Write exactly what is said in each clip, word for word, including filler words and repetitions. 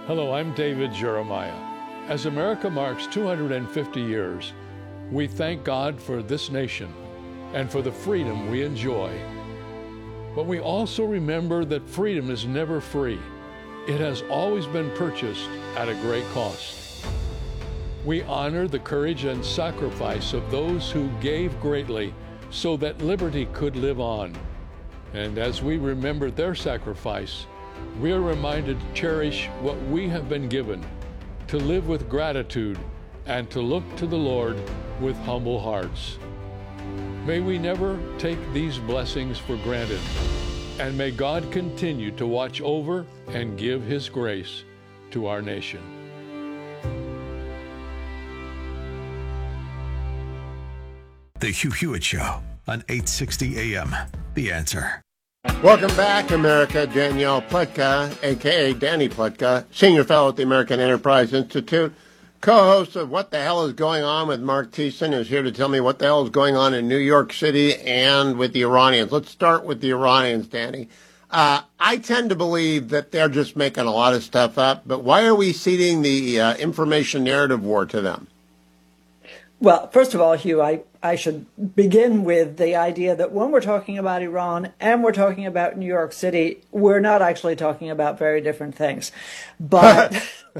Hello, I'm David Jeremiah. As America marks two hundred fifty years, we thank God for this nation and for the freedom we enjoy. But we also remember that freedom is never free. It has always been purchased at a great cost. We honor the courage and sacrifice of those who gave greatly so that liberty could live on. And as we remember their sacrifice, we are reminded to cherish what we have been given, to live with gratitude, and to look to the Lord with humble hearts. May we never take these blessings for granted, and may God continue to watch over and give His grace to our nation. The Hugh Hewitt Show on eight sixty A M. The Answer. Welcome back, America. Danielle Pletka, a k a. Danny Pletka, Senior Fellow at the American Enterprise Institute, co-host of What the Hell is Going On with Mark Thiessen, is here to tell me what the hell is going on in New York City and with the Iranians. Let's start with the Iranians, Danny. Uh, I tend to believe that they're just making a lot of stuff up, but why are we ceding the uh, information narrative war to them? Well, first of all, Hugh, I, I should begin with the idea that when we're talking about Iran and we're talking about New York City, we're not actually talking about very different things. But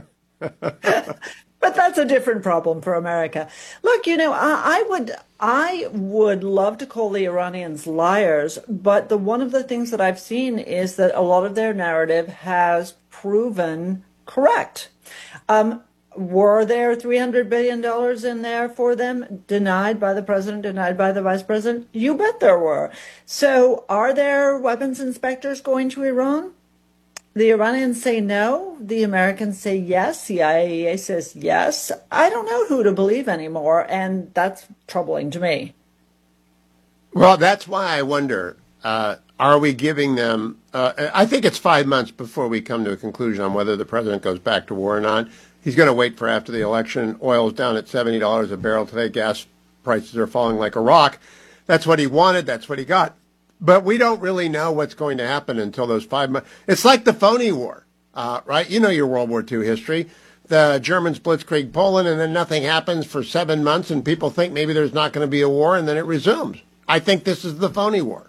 but that's a different problem for America. Look, you know, I, I would I would love to call the Iranians liars, but the one of the things that I've seen is that a lot of their narrative has proven correct. Um, Were there three hundred billion dollars in there for them, denied by the president, denied by the vice president? You bet there were. So are there weapons inspectors going to Iran? The Iranians say no. The Americans say yes. The I A E A says yes. I don't know who to believe anymore, and that's troubling to me. Well, that's why I wonder, uh, are we giving them, uh, I think it's five months before we come to a conclusion on whether the president goes back to war or not. He's going to wait for after the election. Oil's down at seventy dollars a barrel today. Gas prices are falling like a rock. That's what he wanted. That's what he got. But we don't really know what's going to happen until those five months. It's like the phony war, uh, right? You know your World War Two history. The Germans blitzkrieg Poland, and then nothing happens for seven months, and people think maybe there's not going to be a war, and then it resumes. I think this is the phony war.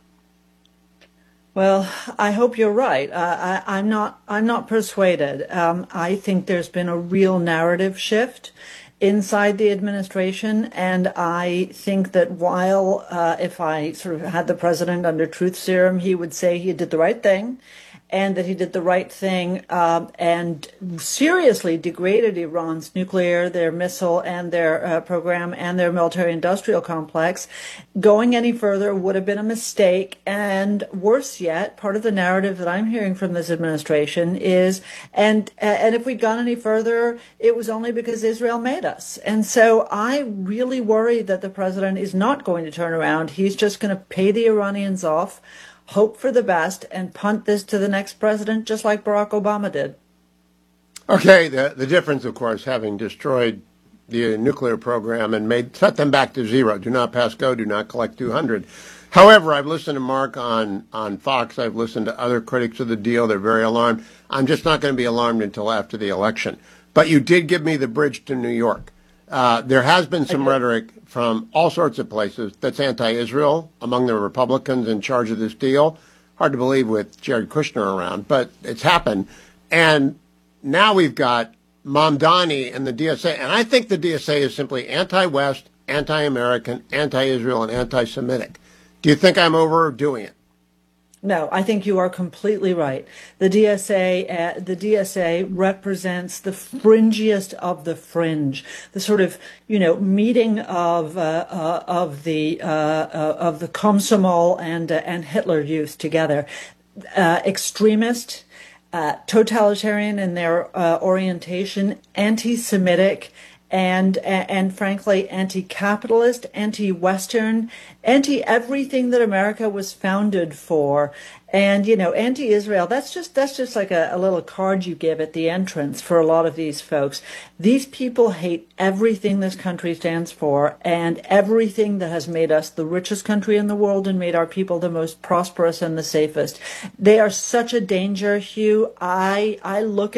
Well, I hope you're right. Uh, I, I'm not. I'm not persuaded. Um, I think there's been a real narrative shift inside the administration, and I think that while, uh, if I sort of had the president under truth serum, he would say he did the right thing, and that he did the right thing um, and seriously degraded Iran's nuclear, their missile, and their uh, program, and their military-industrial complex. Going any further would have been a mistake, and worse yet, part of the narrative that I'm hearing from this administration is, and and if we'd gone any further, it was only because Israel made us. And so I really worry that the president is not going to turn around. He's just going to pay the Iranians off, hope for the best, and punt this to the next president, just like Barack Obama did. Okay, the, the difference, of course, having destroyed the nuclear program and made set them back to zero. Do not pass go, do not collect two hundred. However, I've listened to Mark on, on Fox. I've listened to other critics of the deal. They're very alarmed. I'm just not going to be alarmed until after the election. But you did give me the bridge to New York. Uh, there has been some rhetoric from all sorts of places that's anti-Israel among the Republicans in charge of this deal. Hard to believe with Jared Kushner around, but it's happened. And now we've got Mamdani and the D S A. And I think the D S A is simply anti-West, anti-American, anti-Israel, and anti-Semitic. Do you think I'm overdoing it? No, I think you are completely right. The D S A, uh, the D S A represents the fringiest of the fringe, the sort of, you know, meeting of uh, uh, of the uh, uh, of the Komsomol and uh, and Hitler Youth together, uh, extremist, uh, totalitarian in their uh, orientation, anti-Semitic, and and frankly anti-capitalist, anti-Western, anti-everything that America was founded for. And, you know, anti-Israel, that's just that's just like a, a little card you give at the entrance for a lot of these folks. These people hate everything this country stands for and everything that has made us the richest country in the world and made our people the most prosperous and the safest. They are such a danger, Hugh. I I look at